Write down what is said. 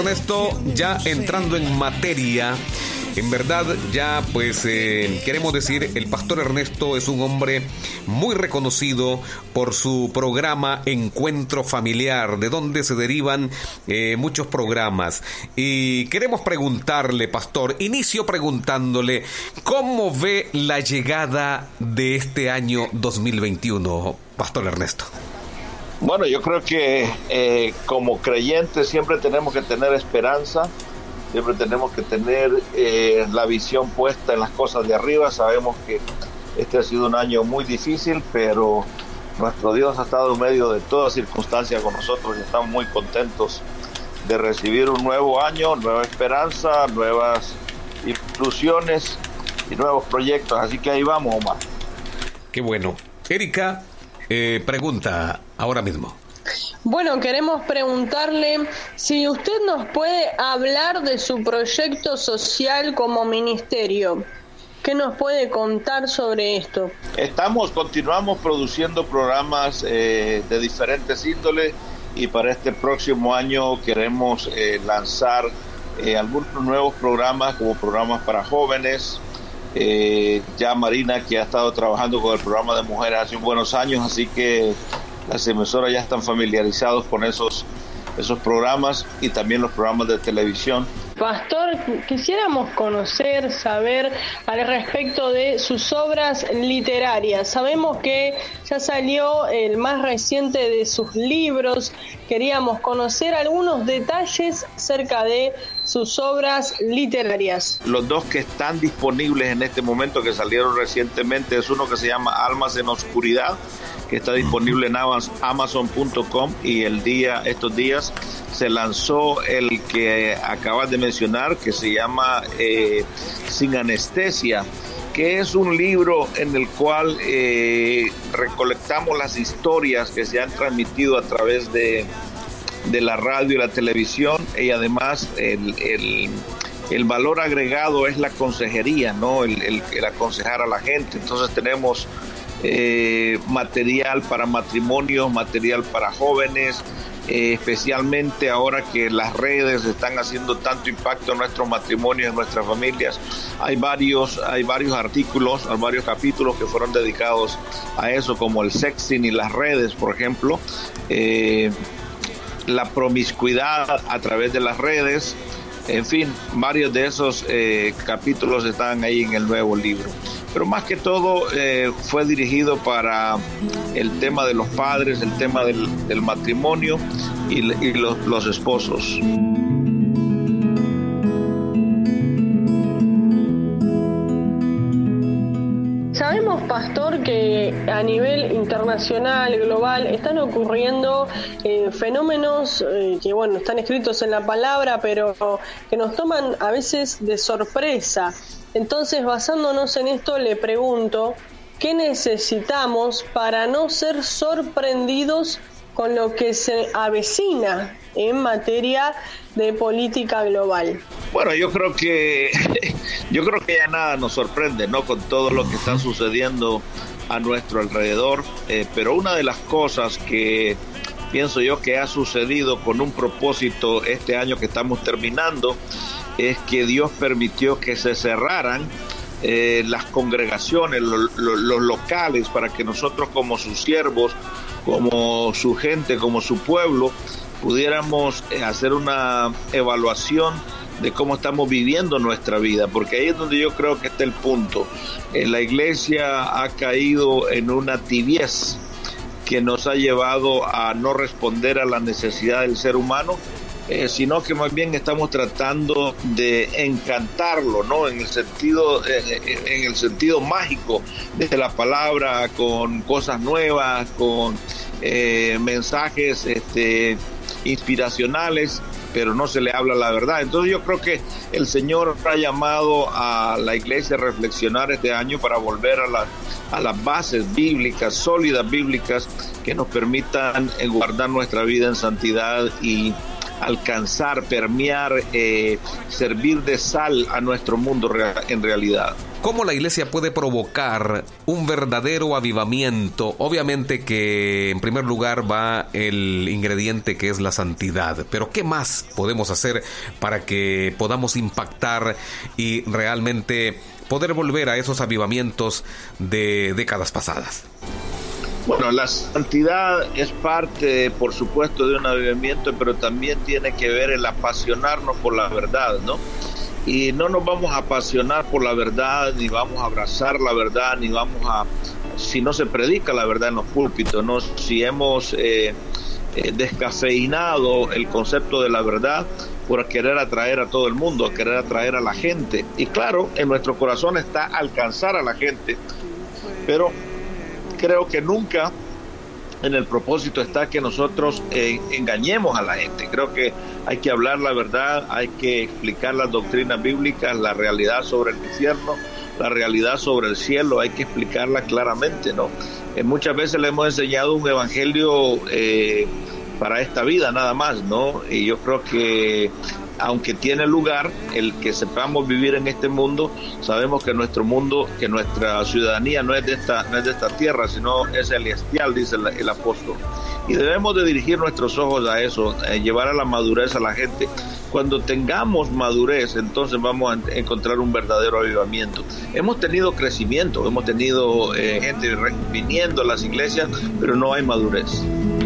Ernesto, ya entrando en materia, en verdad ya pues queremos decir, el pastor Ernesto es un hombre muy reconocido por su programa Encuentro Familiar, de donde se derivan muchos programas. Y queremos preguntarle, pastor, inicio preguntándole, ¿cómo ve la llegada de este año 2021, pastor Ernesto? Bueno, yo creo que como creyentes siempre tenemos que tener esperanza, siempre tenemos que tener la visión puesta en las cosas de arriba. Sabemos que este ha sido un año muy difícil, pero nuestro Dios ha estado en medio de toda circunstancia con nosotros y estamos muy contentos de recibir un nuevo año, nueva esperanza, nuevas ilusiones y nuevos proyectos. Así que ahí vamos, Omar. Qué bueno. Erika pregunta ahora mismo. Bueno, queremos preguntarle si usted nos puede hablar de su proyecto social como ministerio. ¿Qué nos puede contar sobre esto? Continuamos produciendo programas de diferentes índoles y para este próximo año queremos lanzar algunos nuevos programas como programas para jóvenes. Ya Marina, que ha estado trabajando con el programa de mujeres hace buenos años, así que las emisoras ya están familiarizados con esos programas y también los programas de televisión. Pastor, quisiéramos saber al respecto de sus obras literarias. Sabemos que ya salió el más reciente de sus libros. Queríamos conocer algunos detalles acerca de sus obras literarias. Los dos que están disponibles en este momento, que salieron recientemente, es uno que se llama Almas en Oscuridad, que está disponible en Amazon.com, y estos días se lanzó el que acabas de mencionar, que se llama Sin Anestesia, que es un libro en el cual recolectamos las historias que se han transmitido a través de la radio y la televisión, y además el valor agregado es la consejería, ¿no? El aconsejar a la gente. Entonces tenemos material para matrimonios, material para jóvenes, especialmente ahora que las redes están haciendo tanto impacto en nuestros matrimonios, en nuestras familias. Hay varios artículos, varios capítulos que fueron dedicados a eso, como el sexting y las redes, por ejemplo, la promiscuidad a través de las redes. En fin, varios de esos capítulos están ahí en el nuevo libro. Pero más que todo fue dirigido para el tema de los padres, el tema del matrimonio y los esposos. Sabemos, pastor, que a nivel internacional, global, están ocurriendo fenómenos que, bueno, están escritos en la palabra, pero que nos toman a veces de sorpresa. Entonces, basándonos en esto, le pregunto, ¿qué necesitamos para no ser sorprendidos con lo que se avecina en materia de política global? Bueno, yo creo que ya nada nos sorprende, ¿no? Con todo lo que está sucediendo a nuestro alrededor, pero una de las cosas que pienso yo que ha sucedido con un propósito este año que estamos terminando es que Dios permitió que se cerraran las congregaciones, los locales, para que nosotros como sus siervos, como su gente, como su pueblo, pudiéramos hacer una evaluación de cómo estamos viviendo nuestra vida, porque ahí es donde yo creo que está el punto. La iglesia ha caído en una tibiez que nos ha llevado a no responder a la necesidad del ser humano, sino que más bien estamos tratando de encantarlo, ¿no? En el sentido mágico de la palabra, con cosas nuevas, con mensajes inspiracionales, pero no se le habla la verdad. Entonces yo creo que el Señor ha llamado a la iglesia a reflexionar este año para volver a las bases bíblicas, sólidas bíblicas, que nos permitan guardar nuestra vida en santidad y alcanzar, permear, servir de sal a nuestro mundo en realidad. ¿Cómo la iglesia puede provocar un verdadero avivamiento? Obviamente que en primer lugar va el ingrediente que es la santidad, pero ¿qué más podemos hacer para que podamos impactar y realmente poder volver a esos avivamientos de décadas pasadas? Bueno, la santidad es parte, por supuesto, de un avivamiento, pero también tiene que ver el apasionarnos por la verdad, ¿no? Y no nos vamos a apasionar por la verdad, ni vamos a abrazar la verdad, ni vamos a, si no se predica la verdad en los púlpitos, ¿no? Si hemos descafeinado el concepto de la verdad por querer atraer a todo el mundo, querer atraer a la gente. Y claro, en nuestro corazón está alcanzar a la gente, pero creo que nunca en el propósito está que nosotros engañemos a la gente. Creo que hay que hablar la verdad, hay que explicar las doctrinas bíblicas, la realidad sobre el infierno, la realidad sobre el cielo, hay que explicarla claramente, ¿no? Muchas veces le hemos enseñado un evangelio para esta vida nada más, ¿no? Y yo creo que aunque tiene lugar el que sepamos vivir en este mundo, sabemos que nuestro mundo, que nuestra ciudadanía no es de esta tierra, sino es celestial, dice el apóstol. Y debemos de dirigir nuestros ojos a eso, llevar a la madurez a la gente. Cuando tengamos madurez, entonces vamos a encontrar un verdadero avivamiento. Hemos tenido crecimiento, hemos tenido gente viniendo a las iglesias, pero no hay madurez.